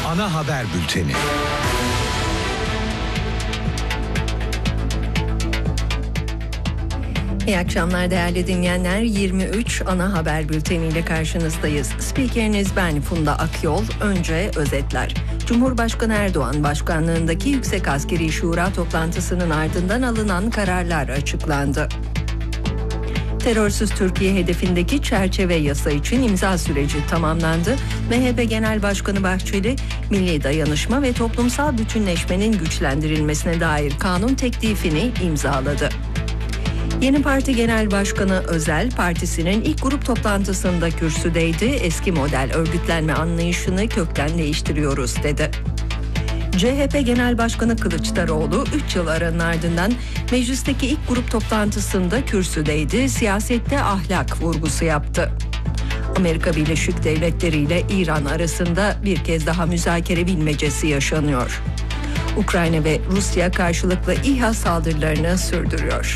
Ana haber bülteni. İyi akşamlar değerli dinleyenler. 23 ana haber bülteniyle karşınızdayız. Spikeriniz ben Funda Akyol. Önce özetler. Cumhurbaşkanı Erdoğan başkanlığındaki Yüksek Askeri Şura toplantısının ardından alınan kararlar açıklandı. Terörsüz Türkiye hedefindeki çerçeve yasa için imza süreci tamamlandı. MHP Genel Başkanı Bahçeli, milli dayanışma ve toplumsal bütünleşmenin güçlendirilmesine dair kanun teklifini imzaladı. Yeni Parti Genel Başkanı Özel, partisinin ilk grup toplantısında kürsüdeydi. Eski model örgütlenme anlayışını kökten değiştiriyoruz dedi. CHP Genel Başkanı Kılıçdaroğlu 3 yıl aranın ardından meclisteki ilk grup toplantısında kürsüdeydi. Siyasette ahlak vurgusu yaptı. Amerika Birleşik Devletleri ile İran arasında bir kez daha müzakere bilmecesi yaşanıyor. Ukrayna ve Rusya karşılıklı İHA saldırılarını sürdürüyor.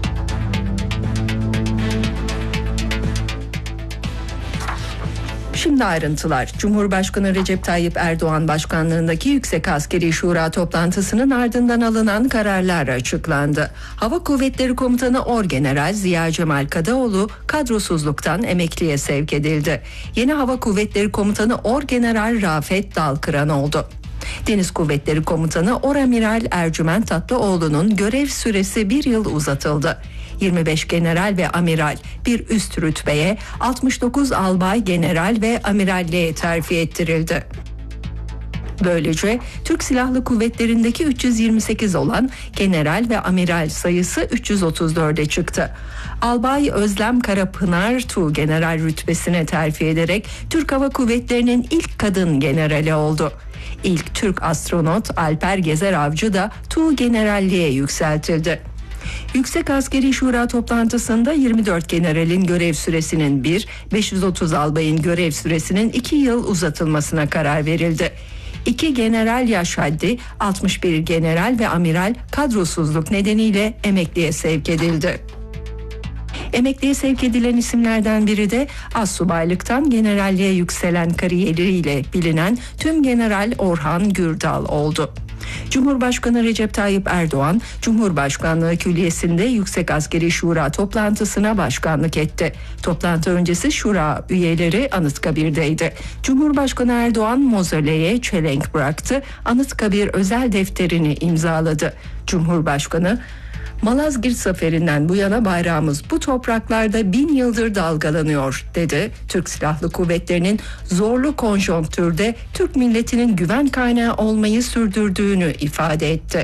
Şimdi ayrıntılar. Cumhurbaşkanı Recep Tayyip Erdoğan başkanlığındaki Yüksek Askeri Şura toplantısının ardından alınan kararlar açıklandı. Hava Kuvvetleri Komutanı Orgeneral Ziya Cemal Kadaoğlu kadrosuzluktan emekliye sevk edildi. Yeni Hava Kuvvetleri Komutanı Orgeneral Rafet Dalkıran oldu. Deniz Kuvvetleri Komutanı Oramiral Ercüment Tatlıoğlu'nun görev süresi 1 yıl uzatıldı. 25 general ve amiral bir üst rütbeye, 69 albay, general ve amiralliğe terfi ettirildi. Böylece Türk Silahlı Kuvvetleri'ndeki 328 olan general ve amiral sayısı 334'e çıktı. Albay Özlem Karapınar Tuğgeneral rütbesine terfi ederek Türk Hava Kuvvetleri'nin ilk kadın generali oldu. İlk Türk astronot Alper Gezer Avcı da Tuğgeneralliğe yükseltildi. Yüksek Askeri Şura toplantısında 24 generalin görev süresinin 530 albayın görev süresinin 2 yıl uzatılmasına karar verildi. 2 general yaş haddi, 61 general ve amiral kadrosuzluk nedeniyle emekliye sevk edildi. Emekliye sevk edilen isimlerden biri de astsubaylıktan generalliğe yükselen kariyeriyle bilinen Tümgeneral Orhan Gürdal oldu. Cumhurbaşkanı Recep Tayyip Erdoğan, Cumhurbaşkanlığı Külliyesi'nde Yüksek Askeri Şura toplantısına başkanlık etti. Toplantı öncesi şura üyeleri Anıtkabir'deydi. Cumhurbaşkanı Erdoğan mozoleye çelenk bıraktı. Anıtkabir özel defterini imzaladı. Cumhurbaşkanı, Malazgirt zaferinden bu yana bayrağımız bu topraklarda 1000 yıldır dalgalanıyor dedi. Türk Silahlı Kuvvetleri'nin zorlu konjonktürde Türk milletinin güven kaynağı olmayı sürdürdüğünü ifade etti.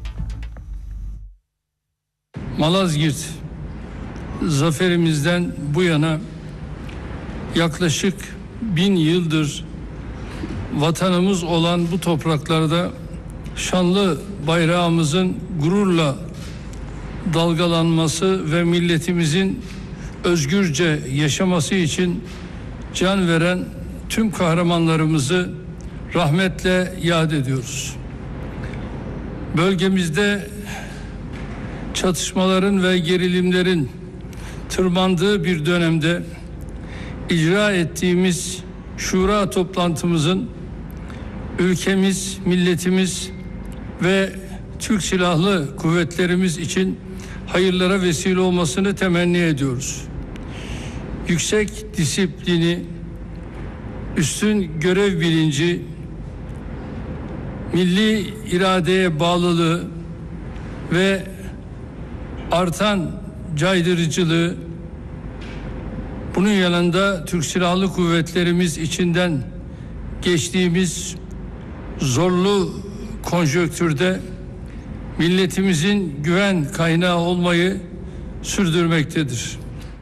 Malazgirt zaferimizden bu yana yaklaşık 1000 yıldır vatanımız olan bu topraklarda şanlı bayrağımızın gururla dalgalanması ve milletimizin özgürce yaşaması için can veren tüm kahramanlarımızı rahmetle yad ediyoruz. Bölgemizde çatışmaların ve gerilimlerin tırmandığı bir dönemde icra ettiğimiz şura toplantımızın ülkemiz, milletimiz ve Türk Silahlı Kuvvetlerimiz için hayırlara vesile olmasını temenni ediyoruz. Yüksek disiplini, üstün görev bilinci, milli iradeye bağlılığı ve artan caydırıcılığı, bunun yanında Türk Silahlı Kuvvetlerimiz içinden geçtiğimiz zorlu konjonktürde milletimizin güven kaynağı olmayı sürdürmektedir.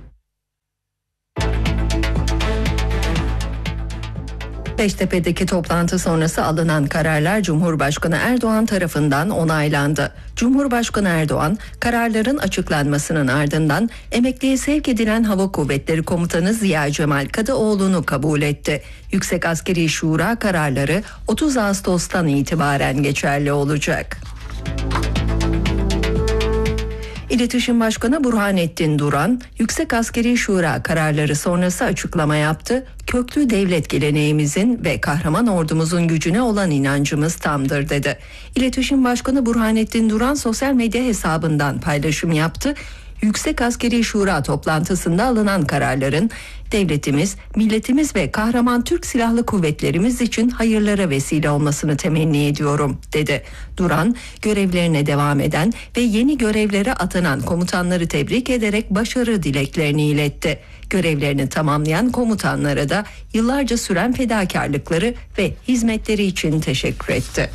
Beştepe'deki toplantı sonrası alınan kararlar Cumhurbaşkanı Erdoğan tarafından onaylandı. Cumhurbaşkanı Erdoğan, kararların açıklanmasının ardından emekliye sevk edilen Hava Kuvvetleri Komutanı Ziya Cemal Kadaoğlu'nu kabul etti. Yüksek Askeri Şura kararları 30 Ağustos'tan itibaren geçerli olacak. İletişim Başkanı Burhanettin Duran, Yüksek Askeri Şura kararları sonrası açıklama yaptı. Köklü devlet geleneğimizin ve kahraman ordumuzun gücüne olan inancımız tamdır dedi. İletişim Başkanı Burhanettin Duran sosyal medya hesabından paylaşım yaptı. Yüksek Askeri Şura toplantısında alınan kararların devletimiz, milletimiz ve kahraman Türk Silahlı Kuvvetlerimiz için hayırlara vesile olmasını temenni ediyorum dedi. Duran, görevlerine devam eden ve yeni görevlere atanan komutanları tebrik ederek başarı dileklerini iletti. Görevlerini tamamlayan komutanlara da yıllarca süren fedakarlıkları ve hizmetleri için teşekkür etti.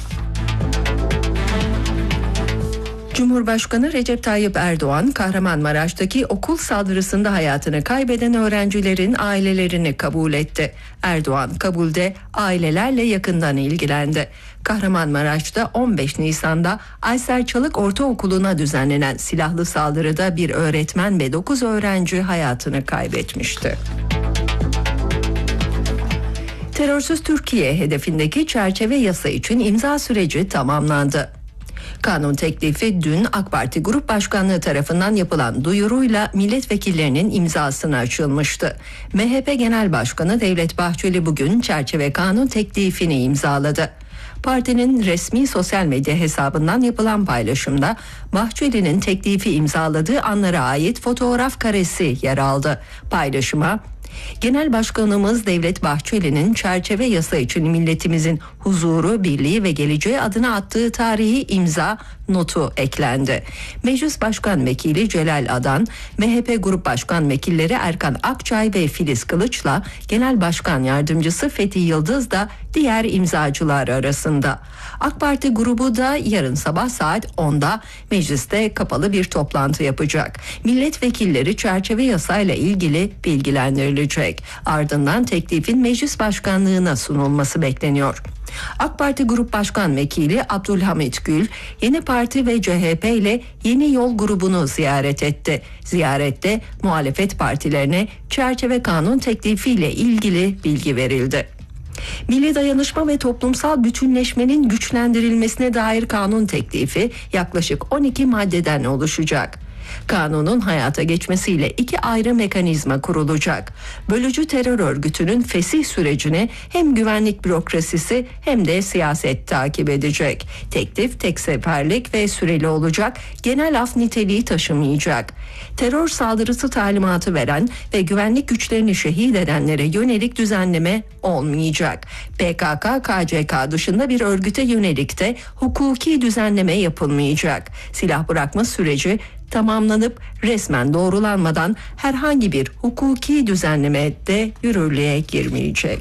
Cumhurbaşkanı Recep Tayyip Erdoğan, Kahramanmaraş'taki okul saldırısında hayatını kaybeden öğrencilerin ailelerini kabul etti. Erdoğan kabulde ailelerle yakından ilgilendi. Kahramanmaraş'ta 15 Nisan'da Aysel Çalık Ortaokulu'na düzenlenen silahlı saldırıda bir öğretmen ve 9 öğrenci hayatını kaybetmişti. Terörsüz Türkiye hedefindeki çerçeve yasa için imza süreci tamamlandı. Kanun teklifi dün AK Parti Grup Başkanlığı tarafından yapılan duyuruyla milletvekillerinin imzasına açılmıştı. MHP Genel Başkanı Devlet Bahçeli bugün çerçeve kanun teklifini imzaladı. Partinin resmi sosyal medya hesabından yapılan paylaşımda Bahçeli'nin teklifi imzaladığı anlara ait fotoğraf karesi yer aldı. Paylaşıma Genel Başkanımız Devlet Bahçeli'nin çerçeve yasa için milletimizin huzuru, birliği ve geleceği adına attığı tarihi imza notu eklendi. Meclis Başkan Vekili Celal Adan, MHP Grup Başkan Vekilleri Erkan Akçay ve Filiz Kılıç'la Genel Başkan Yardımcısı Fethi Yıldız da diğer imzacılar arasında. AK Parti grubu da yarın sabah saat 10'da mecliste kapalı bir toplantı yapacak. Milletvekilleri çerçeve yasayla ilgili bilgilendirilecek. Ardından teklifin meclis başkanlığına sunulması bekleniyor. AK Parti Grup Başkan Vekili Abdülhamit Gül, Yeni Parti ve CHP ile Yeni Yol grubunu ziyaret etti. Ziyarette muhalefet partilerine çerçeve kanun teklifiyle ilgili bilgi verildi. Milli dayanışma ve toplumsal bütünleşmenin güçlendirilmesine dair kanun teklifi yaklaşık 12 maddeden oluşacak. Kanunun hayata geçmesiyle 2 ayrı mekanizma kurulacak. Bölücü terör örgütünün fesih sürecini hem güvenlik bürokrasisi hem de siyaset takip edecek. Teklif tek seferlik ve süreli olacak, genel af niteliği taşımayacak. Terör saldırısı talimatı veren ve güvenlik güçlerini şehit edenlere yönelik düzenleme olmayacak. PKK, KCK dışında bir örgüte yönelik de hukuki düzenleme yapılmayacak. Silah bırakma süreci tamamlanıp resmen doğrulanmadan herhangi bir hukuki düzenleme de yürürlüğe girmeyecek.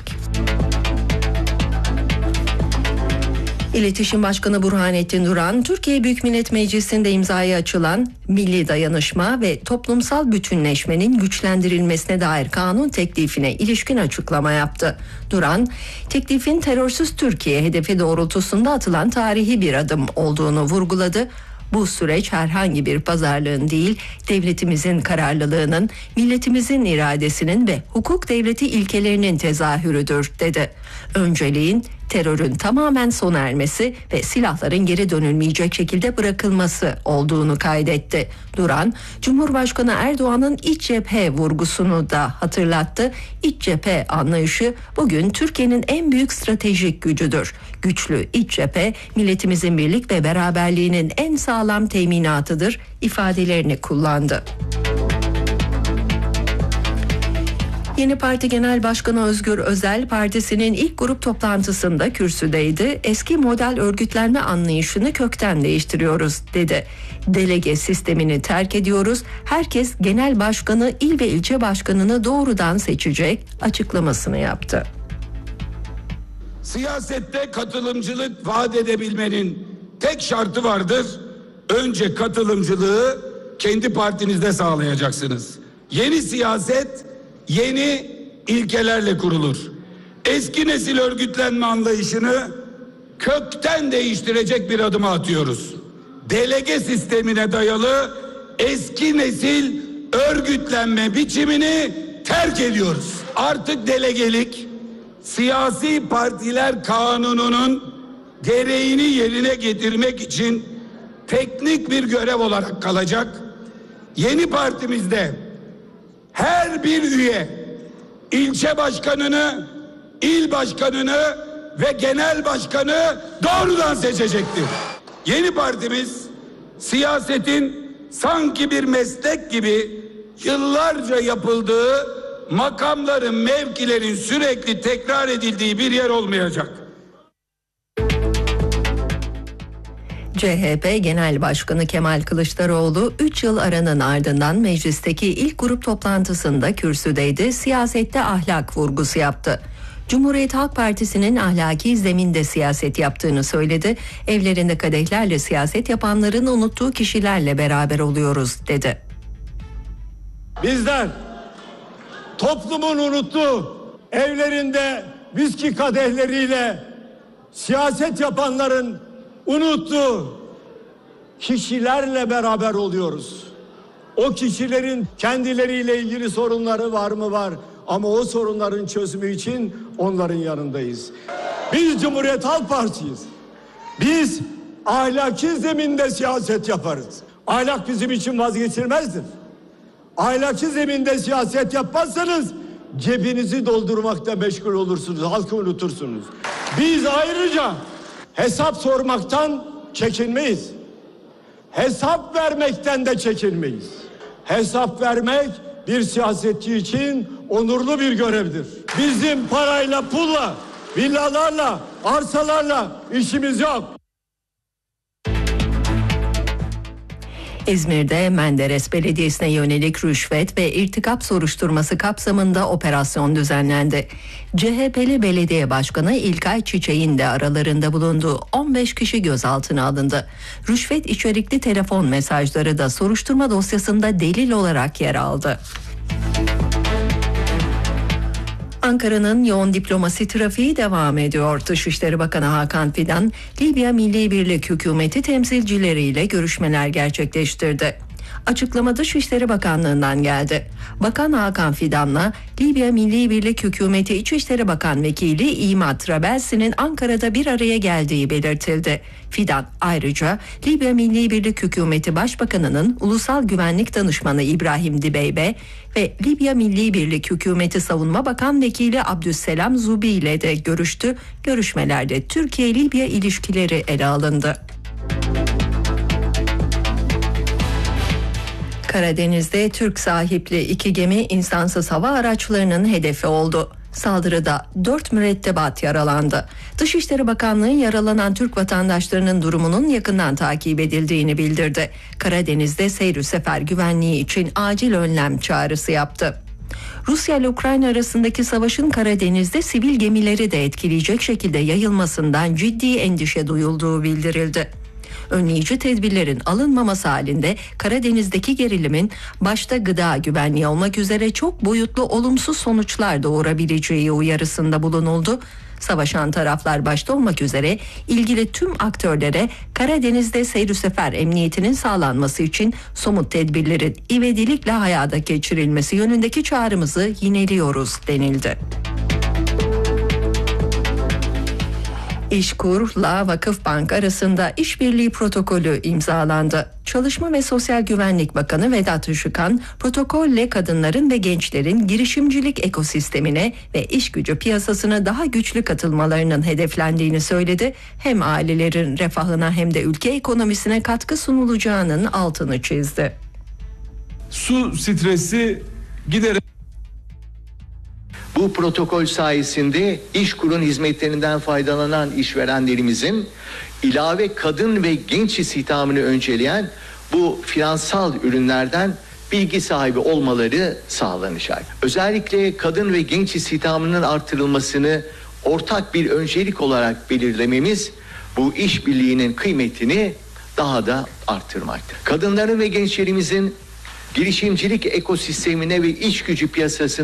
İletişim Başkanı Burhanettin Duran, Türkiye Büyük Millet Meclisi'nde imzaya açılan milli dayanışma ve toplumsal bütünleşmenin güçlendirilmesine dair kanun teklifine ilişkin açıklama yaptı. Duran, teklifin terörsüz Türkiye hedefi doğrultusunda atılan tarihi bir adım olduğunu vurguladı. Bu süreç herhangi bir pazarlığın değil, devletimizin kararlılığının, milletimizin iradesinin ve hukuk devleti ilkelerinin tezahürüdür dedi. Önceliğin terörün tamamen sona ermesi ve silahların geri dönülmeyecek şekilde bırakılması olduğunu kaydetti. Duran, Cumhurbaşkanı Erdoğan'ın iç cephe vurgusunu da hatırlattı. İç cephe anlayışı bugün Türkiye'nin en büyük stratejik gücüdür. Güçlü iç cephe milletimizin birlik ve beraberliğinin en sağlam teminatıdır ifadelerini kullandı. Yeni Parti Genel Başkanı Özgür Özel, partisinin ilk grup toplantısında kürsüdeydi. Eski model örgütlenme anlayışını kökten değiştiriyoruz dedi. Delege sistemini terk ediyoruz. Herkes genel başkanı, il ve ilçe başkanını doğrudan seçecek açıklamasını yaptı. Siyasette katılımcılık vaat edebilmenin tek şartı vardır. Önce katılımcılığı kendi partinizde sağlayacaksınız. Yeni siyaset yeni ilkelerle kurulur. Eski nesil örgütlenme anlayışını kökten değiştirecek bir adım atıyoruz. Delege sistemine dayalı eski nesil örgütlenme biçimini terk ediyoruz. Artık delegelik siyasi partiler kanununun gereğini yerine getirmek için teknik bir görev olarak kalacak. Yeni partimizde her bir üye ilçe başkanını, il başkanını ve genel başkanı doğrudan seçecektir. Yeni partimiz siyasetin sanki bir meslek gibi yıllarca yapıldığı, makamların, mevkilerin sürekli tekrar edildiği bir yer olmayacak. CHP Genel Başkanı Kemal Kılıçdaroğlu 3 yıl aranın ardından meclisteki ilk grup toplantısında kürsüdeydi, siyasette ahlak vurgusu yaptı. Cumhuriyet Halk Partisi'nin ahlaki zeminde siyaset yaptığını söyledi. Evlerinde kadehlerle siyaset yapanların unuttuğu kişilerle beraber oluyoruz dedi. Bizler toplumun unuttuğu, evlerinde viski kadehleriyle siyaset yapanların unuttuğu kişilerle beraber oluyoruz. O kişilerin kendileriyle ilgili sorunları var mı? Var. Ama o sorunların çözümü için onların yanındayız. Biz Cumhuriyet Halk Partisi'yiz. Biz ahlaki zeminde siyaset yaparız. Ahlak bizim için vazgeçilmezdir. Ahlaki zeminde siyaset yapmazsanız cebinizi doldurmakta meşgul olursunuz, halkı unutursunuz. Biz ayrıca hesap sormaktan çekinmeyiz. Hesap vermekten de çekinmeyiz. Hesap vermek bir siyasetçi için onurlu bir görevdir. Bizim parayla, pulla, villalarla, arsalarla işimiz yok. İzmir'de Menderes Belediyesi'ne yönelik rüşvet ve irtikap soruşturması kapsamında operasyon düzenlendi. CHP'li belediye başkanı İlkay Çiçek'in de aralarında bulunduğu 15 kişi gözaltına alındı. Rüşvet içerikli telefon mesajları da soruşturma dosyasında delil olarak yer aldı. Ankara'nın yoğun diplomasi trafiği devam ediyor. Dışişleri Bakanı Hakan Fidan, Libya Milli Birlik Hükümeti temsilcileriyle görüşmeler gerçekleştirdi. Açıklama Dışişleri Bakanlığı'ndan geldi. Bakan Hakan Fidan'la Libya Milli Birlik Hükümeti İçişleri Bakan Vekili İmat Rabelsi'nin Ankara'da bir araya geldiği belirtildi. Fidan ayrıca Libya Milli Birlik Hükümeti Başbakanı'nın Ulusal Güvenlik Danışmanı İbrahim Dibeybe ve Libya Milli Birlik Hükümeti Savunma Bakan Vekili Abdüsselam Zubi ile de görüştü. Görüşmelerde Türkiye-Libya ilişkileri ele alındı. Karadeniz'de Türk sahipli 2 gemi insansız hava araçlarının hedefi oldu. Saldırıda 4 mürettebat yaralandı. Dışişleri Bakanlığı yaralanan Türk vatandaşlarının durumunun yakından takip edildiğini bildirdi. Karadeniz'de seyr-ü sefer güvenliği için acil önlem çağrısı yaptı. Rusya ile Ukrayna arasındaki savaşın Karadeniz'de sivil gemileri de etkileyecek şekilde yayılmasından ciddi endişe duyulduğu bildirildi. Önleyici tedbirlerin alınmaması halinde Karadeniz'deki gerilimin başta gıda güvenliği olmak üzere çok boyutlu olumsuz sonuçlar doğurabileceği uyarısında bulunuldu. Savaşan taraflar başta olmak üzere ilgili tüm aktörlere Karadeniz'de seyr-ü sefer emniyetinin sağlanması için somut tedbirlerin ivedilikle hayata geçirilmesi yönündeki çağrımızı yineliyoruz denildi. İşkur'la Vakıfbank arasında işbirliği protokolü imzalandı. Çalışma ve Sosyal Güvenlik Bakanı Vedat Işıkhan, protokolle kadınların ve gençlerin girişimcilik ekosistemine ve iş gücü piyasasına daha güçlü katılmalarının hedeflendiğini söyledi. Hem ailelerin refahına hem de ülke ekonomisine katkı sunulacağının altını çizdi. Su stresi giderek. Bu protokol sayesinde İşkur'un hizmetlerinden faydalanan işverenlerimizin ilave kadın ve genç istihdamını önceleyen bu finansal ürünlerden bilgi sahibi olmaları sağlanacak. Özellikle kadın ve genç istihdamının artırılmasını ortak bir öncelik olarak belirlememiz bu işbirliğinin kıymetini daha da artırmaktadır. Kadınların ve gençlerimizin girişimcilik ekosistemine ve iş gücü piyasasına